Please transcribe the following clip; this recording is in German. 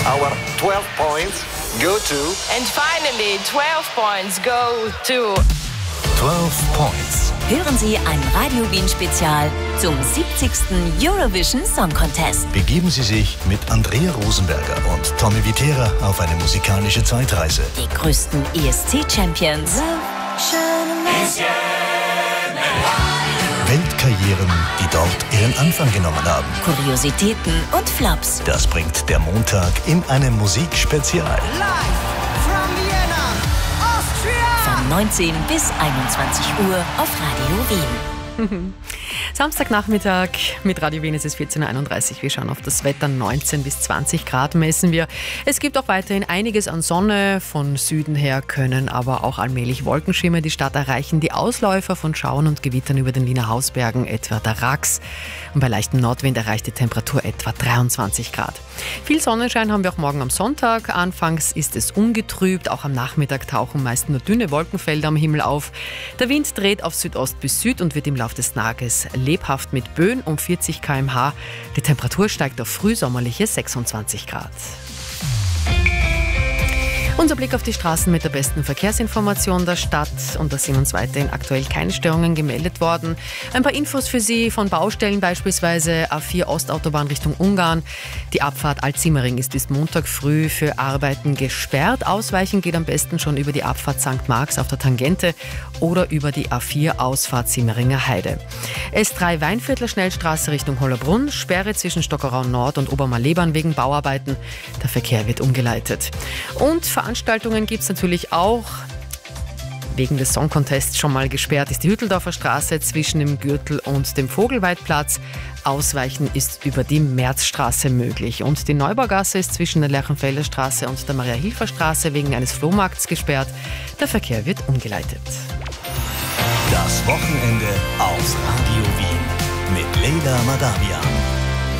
Our 12 points go to... And finally, 12 points go to... 12 Points. Hören Sie ein Radio Wien Spezial zum 70. Eurovision Song Contest. Begeben Sie sich mit Andrea Rosenberger und Tommy Viterra auf eine musikalische Zeitreise. Die größten ESC-Champions. Weltkarrieren, die dort ihren Anfang genommen haben. Kuriositäten und Flops. Das bringt der Montag in einem Musikspezial. Von 19 bis 21 Uhr auf Radio Wien. Samstagnachmittag mit Radio Wien, es ist 14.31 Uhr. Wir schauen auf das Wetter, 19 bis 20 Grad messen wir. Es gibt auch weiterhin einiges an Sonne. Von Süden her können aber auch allmählich Wolkenschirme die Stadt erreichen. Die Ausläufer von Schauern und Gewittern über den Wiener Hausbergen, etwa der Rax. Und bei leichtem Nordwind erreicht die Temperatur etwa 23 Grad. Viel Sonnenschein haben wir auch morgen am Sonntag. Anfangs ist es ungetrübt. Auch am Nachmittag tauchen meist nur dünne Wolkenfelder am Himmel auf. Der Wind dreht auf Südost bis Süd und wird im Laufe des Tages lebhaft mit Böen um 40 km/h. Die Temperatur steigt auf frühsommerliche 26 Grad. Unser Blick auf die Straßen mit der besten Verkehrsinformation der Stadt. Und da sind uns weiterhin aktuell keine Störungen gemeldet worden. Ein paar Infos für Sie von Baustellen, beispielsweise A4 Ostautobahn Richtung Ungarn. Die Abfahrt Alt-Simmering ist bis Montag früh für Arbeiten gesperrt. Ausweichen geht am besten schon über die Abfahrt St. Marx auf der Tangente oder über die A4 Ausfahrt Simmeringer Heide. S3 Weinviertler Schnellstraße Richtung Hollerbrunn. Sperre zwischen Stockerau Nord und Obermalebahn wegen Bauarbeiten. Der Verkehr wird umgeleitet. Und Veranstaltungen gibt es natürlich auch. Wegen des Song Contests schon mal gesperrt ist die Hütteldorfer Straße zwischen dem Gürtel und dem Vogelweidplatz. Ausweichen ist über die Märzstraße möglich. Und die Neubaugasse ist zwischen der Lerchenfelder Straße und der Maria-Hilfer-Straße wegen eines Flohmarkts gesperrt. Der Verkehr wird umgeleitet. Das Wochenende auf Radio Wien mit Leila Madawian.